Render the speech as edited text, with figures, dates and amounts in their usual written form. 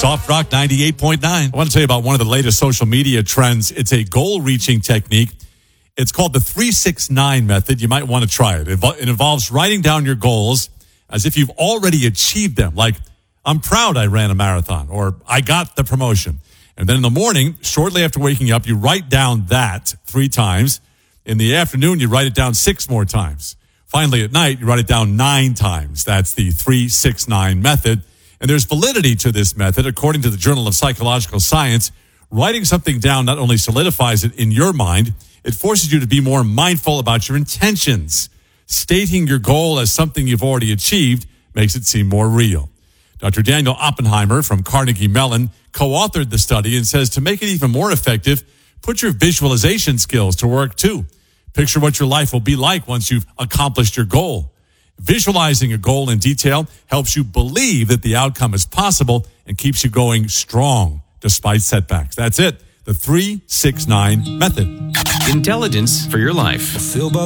Soft Rock 98.9. I want to tell you about one of the latest social media trends. It's a goal-reaching technique. It's called the 369 method. You might want to try it. It involves writing down your goals as if you've already achieved them. Like, I'm proud I ran a marathon, or I got the promotion. And then in the morning, shortly after waking up, you write down that 3 times. In the afternoon, you write it down 6 more times. Finally, at night, you write it down 9 times. That's the 369 method. And there's validity to this method. According to the Journal of Psychological Science, writing something down not only solidifies it in your mind, it forces you to be more mindful about your intentions. Stating your goal as something you've already achieved makes it seem more real. Dr. Daniel Oppenheimer from Carnegie Mellon co-authored the study and says to make it even more effective, put your visualization skills to work too. Picture what your life will be like once you've accomplished your goal. Visualizing a goal in detail helps you believe that the outcome is possible and keeps you going strong despite setbacks. That's it. The 369 method. Intelligence for your life.